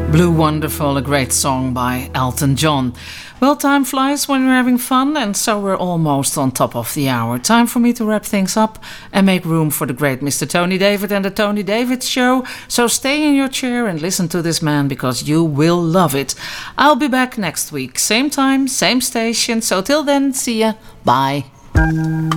Blue Wonderful, a great song by Elton John. Well, time flies when you're having fun, and so we're almost on top of the hour. Time for me to wrap things up and make room for the great Mr. Tony David and the Tony David Show. So stay in your chair and listen to this man, because you will love it. I'll be back next week, same time, same station. So till then, see ya. Bye.